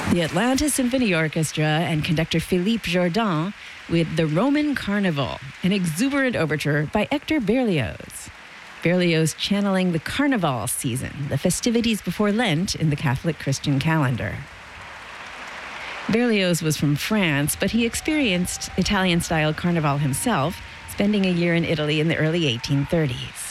The Atlanta Symphony Orchestra and conductor Philippe Jordan with The Roman Carnival, an exuberant overture by Hector Berlioz. Berlioz channeling the Carnival season, the festivities before Lent in the Catholic Christian calendar. Berlioz was from France, but he experienced Italian-style Carnival himself, spending a year in Italy in the early 1830s.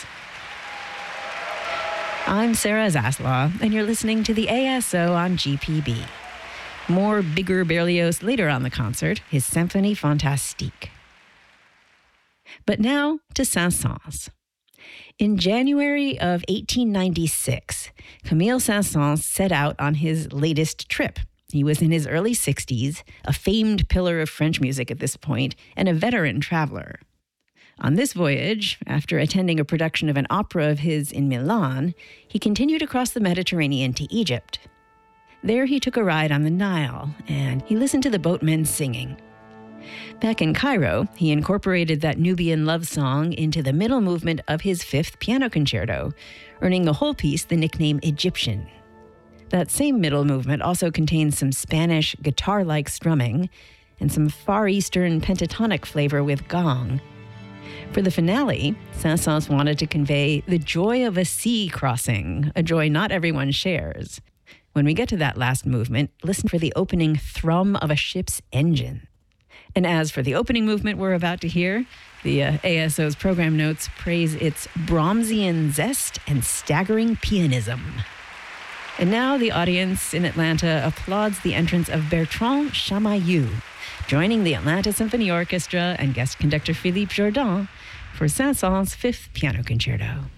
I'm Sarah Zaslaw, and you're listening to the ASO on GPB. More bigger Berlioz later on the concert, his Symphonie Fantastique. But now to Saint-Saëns. In January of 1896, Camille Saint-Saëns set out on his latest trip. He was in his early 60s, a famed pillar of French music at this point, and a veteran traveler. On this voyage, after attending a production of an opera of his in Milan, he continued across the Mediterranean to Egypt. There he took a ride on the Nile, and he listened to the boatmen singing. Back in Cairo, he incorporated that Nubian love song into the middle movement of his fifth piano concerto, earning the whole piece the nickname Egyptian. That same middle movement also contains some Spanish guitar-like strumming and some Far Eastern pentatonic flavor with gong. For the finale, Saint-Saëns wanted to convey the joy of a sea crossing, a joy not everyone shares. When we get to that last movement, listen for the opening thrum of a ship's engine. And as for the opening movement we're about to hear, the ASO's program notes praise its Brahmsian zest and staggering pianism. And now the audience in Atlanta applauds the entrance of Bertrand Chamayou, joining the Atlanta Symphony Orchestra and guest conductor Philippe Jordan for Saint-Saëns' Fifth Piano Concerto.